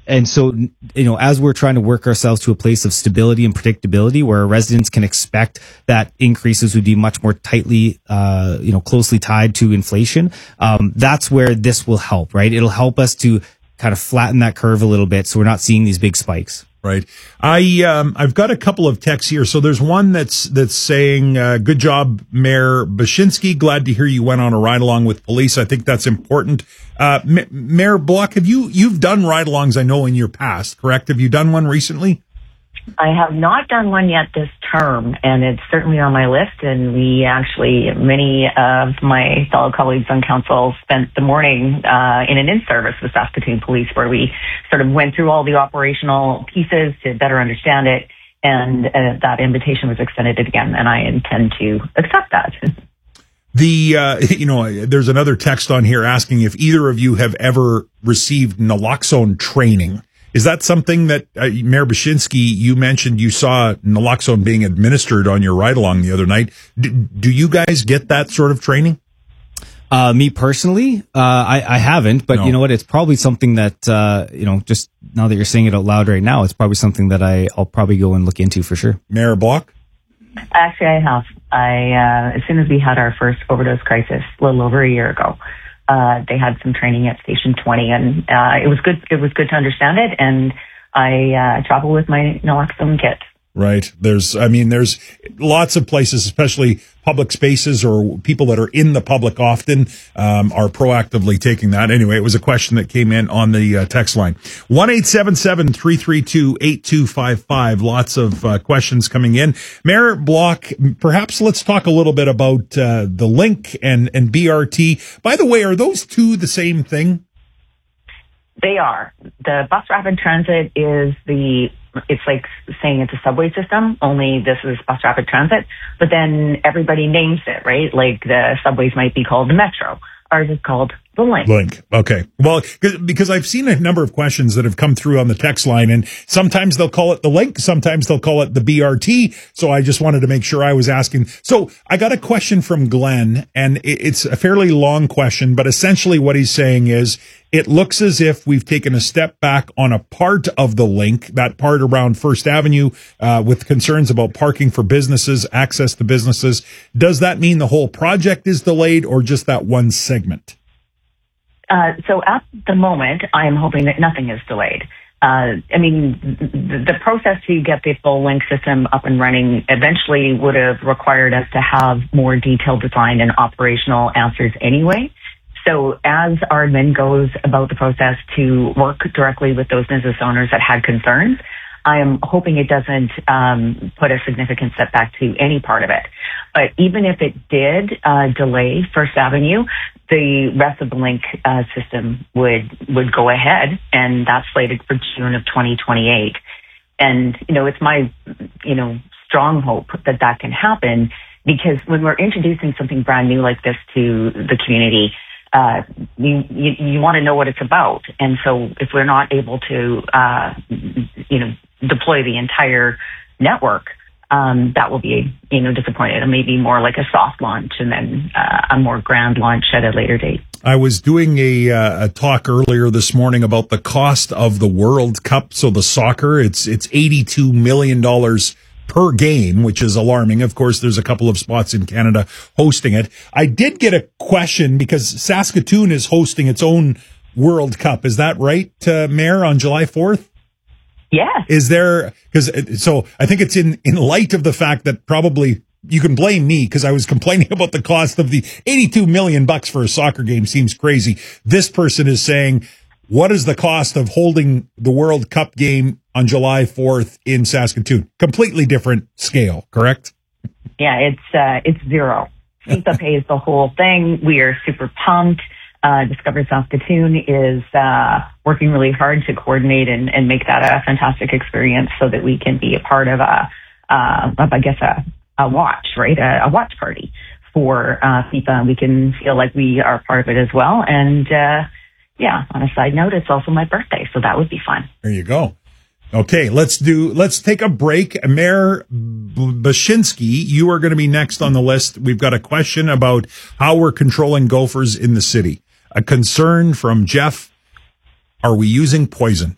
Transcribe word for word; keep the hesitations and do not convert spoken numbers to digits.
and so, you know, as we're trying to work ourselves to a place of stability and predictability where our residents can expect that increases would be much more tightly, uh, you know, closely tied to inflation, um, that's where this will help, right? It'll help us to kind of flatten that curve a little bit so we're not seeing these big spikes. Right. I, um, I've got a couple of texts here. So there's one that's, that's saying, uh, good job, Mayor Bashinsky. Glad to hear you went on a ride along with police. I think that's important. Uh, M- Mayor Block, have you, you've done ride alongs, I know, in your past, correct? Have you done one recently? I have not done one yet this term, and it's certainly on my list. And we actually, many of my fellow colleagues on council spent the morning uh, in an in-service with Saskatoon Police, where we sort of went through all the operational pieces to better understand it. And uh, that invitation was extended again, and I intend to accept that. The, uh, you know, there's another text on here asking if either of you have ever received naloxone training. Is that something that, uh, Mayor Bashinsky, you mentioned you saw naloxone being administered on your ride-along the other night. Do, do you guys get that sort of training? Uh, me personally, uh, I, I haven't, but no. You know what? It's probably something that, uh, you know, just now that you're saying it out loud right now, it's probably something that I, I'll probably go and look into for sure. Mayor Block? Actually, I have. I, uh, as soon as we had our first overdose crisis a little over a year ago, Uh, they had some training at Station twenty, and uh, it was good. It was good to understand it, and I uh, travel with my naloxone kit. Right. There's, I mean, there's lots of places, especially public spaces or people that are in the public often, um, are proactively taking that. Anyway, it was a question that came in on the uh, text line. one eight seven seven, three three two, eight two five five. Lots of uh, questions coming in. Mayor Block, perhaps let's talk a little bit about uh, the Link and, and B R T. By the way, are those two the same thing? They are. The bus rapid transit is the, it's like saying it's a subway system, only this is bus rapid transit, but then everybody names it, right? Like the subways might be called the Metro. Ours is called the Link. Link. Okay. Well, because I've seen a number of questions that have come through on the text line, and sometimes they'll call it the Link, sometimes they'll call it the B R T. So I just wanted to make sure I was asking. So I got a question from Glenn, and it's a fairly long question, but essentially what he's saying is it looks as if we've taken a step back on a part of the Link, that part around First Avenue, uh, with concerns about parking for businesses, access to businesses. Does that mean the whole project is delayed or just that one segment? Uh, so at the moment, I am hoping that nothing is delayed. Uh, I mean, the, the process to get the full Link system up and running eventually would have required us to have more detailed design and operational answers anyway. So as our admin goes about the process to work directly with those business owners that had concerns, I am hoping it doesn't um, put a significant setback to any part of it. But even if it did uh, delay First Avenue, the rest of the Link uh, system would would go ahead, and that's slated for June of twenty twenty-eight. And, you know, it's my, you know, strong hope that that can happen, because when we're introducing something brand new like this to the community, Uh, you, you, you want to know what it's about. And so if we're not able to, uh, you know, deploy the entire network, um, that will be, you know, disappointed. It may be more like a soft launch and then uh, a more grand launch at a later date. I was doing a, uh, a talk earlier this morning about the cost of the World Cup. So the soccer, it's, it's eighty-two million dollars per game, which is alarming. Of course, there's a couple of spots in Canada hosting it. I did get a question because Saskatoon is hosting its own World Cup. Is that right, uh, Mayor, on July fourth? Yeah. Is there, because so I think it's in, in light of the fact that probably you can blame me because I was complaining about the cost of the eighty-two million bucks for a soccer game seems crazy. This person is saying, what is the cost of holding the World Cup game on July fourth in Saskatoon? Completely different scale, correct? Yeah, it's uh, it's zero. FIFA pays the whole thing. We are super pumped. Uh, Discover Saskatoon is uh, working really hard to coordinate and, and make that a fantastic experience so that we can be a part of a, uh, of, I guess, a, a watch, right? A, a watch party for uh, FIFA. And we can feel like we are part of it as well. And, uh, yeah, on a side note, it's also my birthday, so that would be fun. There you go. Okay, let's do, let's take a break. Mayor Bashinsky, you are going to be next on the list. We've got a question about how we're controlling gophers in the city. A concern from Jeff. Are we using poison?